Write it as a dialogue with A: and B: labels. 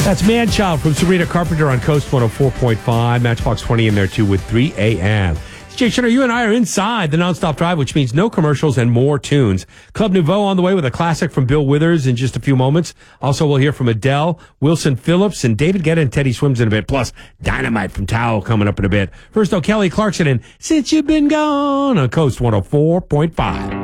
A: That's Man-Child from Sabrina Carpenter on Coast 104.5. Matchbox 20 in there, too, with 3 a.m. Jay Shinner, you and I are inside the Nonstop Drive, which means no commercials and more tunes. Club Nouveau on the way with a classic from Bill Withers in just a few moments. Also, we'll hear from Adele, Wilson Phillips, and David Guetta and Teddy Swims in a bit. Plus, Dynamite from Tao coming up in a bit. First, though, Kelly Clarkson and Since You've Been Gone on Coast 104.5.